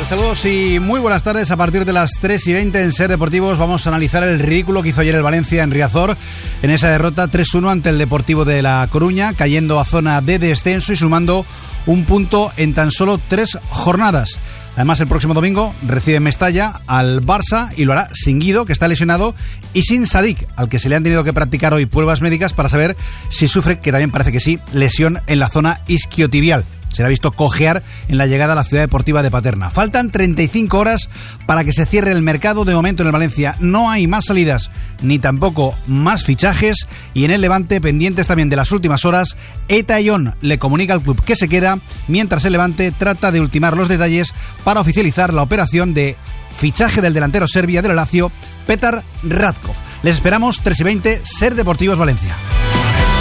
Saludos y muy buenas tardes. A partir de las 3:20 en Ser Deportivos vamos a analizar el ridículo que hizo ayer el Valencia en Riazor en esa derrota 3-1 ante el Deportivo de La Coruña, cayendo a zona de descenso y sumando un punto en tan solo 3 jornadas. Además, el próximo domingo recibe Mestalla al Barça y lo hará sin Guido, que está lesionado, y sin Sadik, al que se le han tenido que practicar hoy pruebas médicas para saber si sufre, que también parece que sí, lesión en la zona isquiotibial. Se le ha visto cojear en la llegada a la ciudad deportiva de Paterna. Faltan 35 horas para que se cierre el mercado. De momento en el Valencia no hay más salidas ni tampoco más fichajes. Y en el Levante, pendientes también de las últimas horas, Eta Ion le comunica al club que se queda, mientras el Levante trata de ultimar los detalles para oficializar la operación de fichaje del delantero serbia del Lazio, Petar Radkov. Les esperamos 3:20, Ser Deportivos Valencia.